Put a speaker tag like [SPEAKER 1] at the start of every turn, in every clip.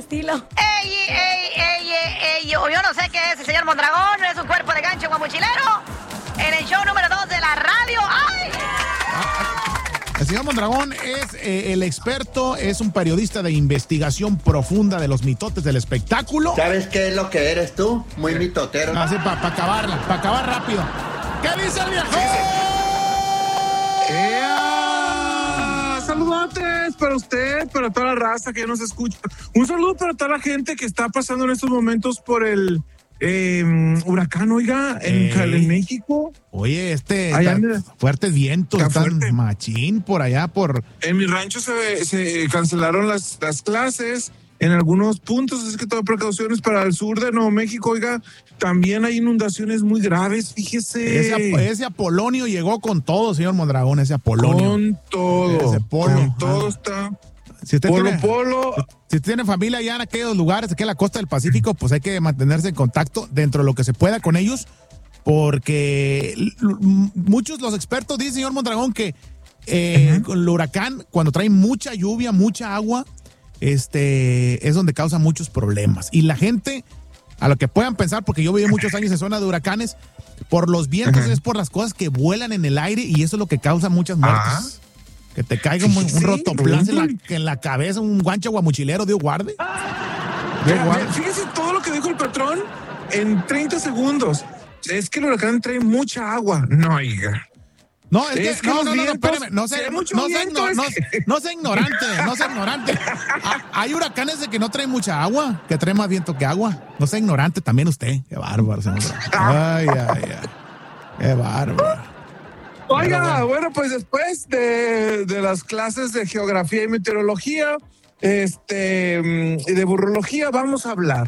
[SPEAKER 1] estilo.
[SPEAKER 2] Ey, yo no sé qué es el señor Mondragón, es un cuerpo de gancho guamuchilero en el show número 2 de la radio. ¡Ay!
[SPEAKER 3] El señor Mondragón es el experto, es un periodista de investigación profunda de los mitotes del espectáculo.
[SPEAKER 4] ¿Sabes qué es lo que eres tú? Muy mitotero.
[SPEAKER 3] Así, para acabar rápido. ¿Qué dice el viejo?
[SPEAKER 5] Saludotes para usted, para toda la raza que nos escucha. Un saludo para toda la gente que está pasando en estos momentos por el huracán, oiga, en México.
[SPEAKER 3] Oye, fuertes vientos, están machín por allá,
[SPEAKER 5] En mi rancho se cancelaron las clases en algunos puntos, es que todo precauciones para el sur de Nuevo México, oiga, también hay inundaciones muy graves, fíjese.
[SPEAKER 3] Ese Apolonio llegó con todo, señor Mondragón, ese Apolonio.
[SPEAKER 5] Con todo.
[SPEAKER 3] Ese polo.
[SPEAKER 5] Con todo está.
[SPEAKER 3] Si usted
[SPEAKER 5] Polo.
[SPEAKER 3] Si tiene familia allá en aquellos lugares, aquí en la costa del Pacífico, pues hay que mantenerse en contacto dentro de lo que se pueda con ellos, porque muchos los expertos dicen, señor Mondragón, que con el huracán, cuando trae mucha lluvia, mucha agua, es donde causa muchos problemas. Y la gente, a lo que puedan pensar, porque yo viví muchos años en zona de huracanes, por los vientos es por las cosas que vuelan en el aire y eso es lo que causa muchas muertes. Que te caiga un rotoplas en la cabeza, un guancho guamuchilero, Dios guarde.
[SPEAKER 5] Fíjese todo lo que dijo el patrón en 30 segundos. Es que el huracán trae mucha agua. No, oiga.
[SPEAKER 3] No, espérame, no sea ignorante. Hay huracanes de que no traen mucha agua, que traen más viento que agua. No sea ignorante también usted. Qué bárbaro, señor. Ay. Qué bárbaro.
[SPEAKER 5] Oiga, bueno, pues después de las clases de geografía y meteorología, y de burrología, vamos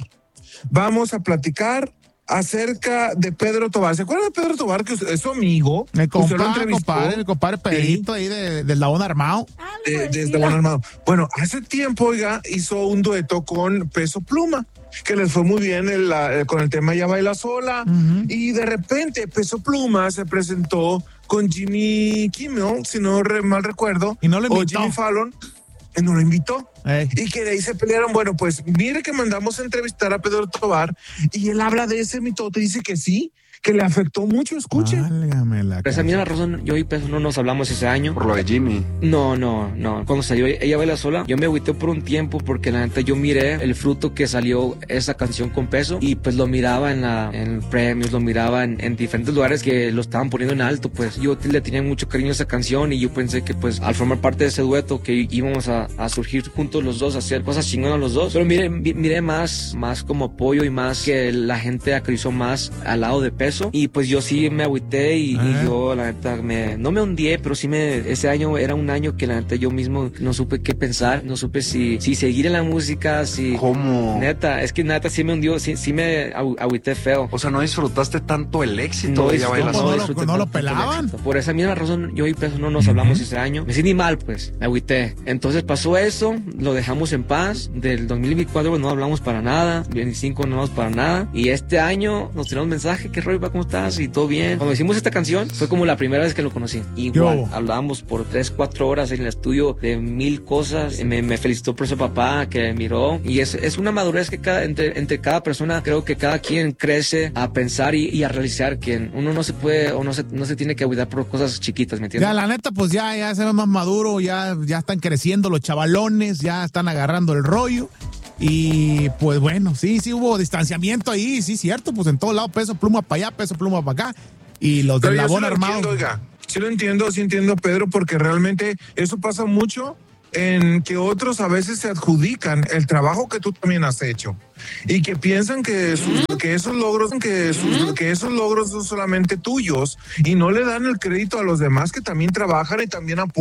[SPEAKER 5] a platicar acerca de Pedro Tobar. ¿Se acuerdan de Pedro Tobar, que es su amigo?
[SPEAKER 3] El compadre Pedrito ahí del Labón Armado.
[SPEAKER 5] Desde Labón Armado. Bueno, hace tiempo, oiga, hizo un dueto con Peso Pluma, que les fue muy bien con el tema Ya Baila Sola, y de repente Peso Pluma se presentó con Jimmy Kimmel, si no mal recuerdo,
[SPEAKER 3] y no lo invitó.
[SPEAKER 5] O Jimmy Fallon, no lo invitó. Y que de ahí se pelearon. Bueno, pues mire que mandamos a entrevistar a Pedro Tobar y él habla de ese mitote, dice que sí, que le afectó mucho, escuche.
[SPEAKER 6] Esa misma razón, yo y Peso no nos hablamos ese año.
[SPEAKER 7] Por lo de Jimmy.
[SPEAKER 6] No. Cuando salió Ella Baila Sola, yo me agüité por un tiempo porque la neta yo miré el fruto que salió esa canción con Peso y pues lo miraba en premios, lo miraba en diferentes lugares que lo estaban poniendo en alto. Pues yo le tenía mucho cariño a esa canción y yo pensé que pues al formar parte de ese dueto que íbamos a surgir juntos los dos, a hacer cosas chingonas los dos. Pero miré más como apoyo y más que la gente acrizó más al lado de Peso. Y pues yo sí me agüité y yo la neta no me hundí, pero sí ese año era un año que la neta yo mismo no supe qué pensar, no supe si seguir en la música,
[SPEAKER 7] ¿Cómo?
[SPEAKER 6] Neta, es que neta sí me hundió, sí me agüité feo.
[SPEAKER 7] O sea, ¿no disfrutaste tanto el éxito de Ya Baila
[SPEAKER 3] Sola?
[SPEAKER 7] Sola?
[SPEAKER 3] ¿No lo pelaban?
[SPEAKER 6] Por esa misma razón yo y Peso no nos hablamos ese año. Me sentí mal, pues, me agüité. Entonces pasó eso, lo dejamos en paz. Del 2024 no hablamos para nada, 25 no hablamos para nada. Y este año nos tiramos mensaje, ¿qué rollo? ¿Cómo estás? Y todo bien. Cuando hicimos esta canción fue como la primera vez que lo conocí. Igual, hablábamos por 3-4 horas en el estudio de 1000 cosas. Me felicitó por su papá que me miró. Y es una madurez que entre cada persona, creo que cada quien crece a pensar y a realizar que uno no se puede o no se tiene que cuidar por cosas chiquitas, ¿me entiendes?
[SPEAKER 3] Ya, la neta, pues ya se ve más maduro, ya están creciendo los chavalones, ya están agarrando el rollo. Y pues bueno, sí hubo distanciamiento ahí, sí, cierto, pues en todos lados, Peso Pluma para allá, Peso Pluma para acá, y los del Labón Armado.
[SPEAKER 5] Sí entiendo, Pedro, porque realmente eso pasa mucho en que otros a veces se adjudican el trabajo que tú también has hecho y que piensan que esos logros son solamente tuyos y no le dan el crédito a los demás que también trabajan y también apoyan.